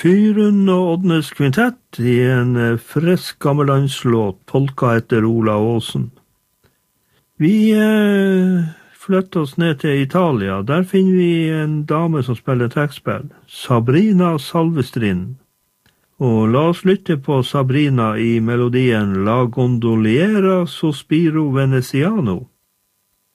Fyrun og Odnes kvintett i en frisk gammellandslåt, polka etter Ola Aasen. Vi flytter oss ned til Italia. Der finner vi en dame som spiller trekkspill, Sabrina Salvestrin. Og la oss lytte på Sabrina i melodien La Gondoliera Sospiro Veneziano.